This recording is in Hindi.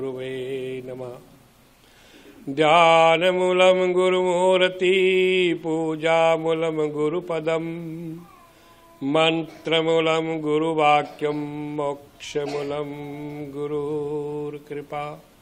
गुरुवे नमः। ध्यानमूलं गुरुमूर्ति पूजामूलं गुरुपदम् मंत्रमूलं गुरुवाक्यं मोक्षमूलं गुरुर्कृपा।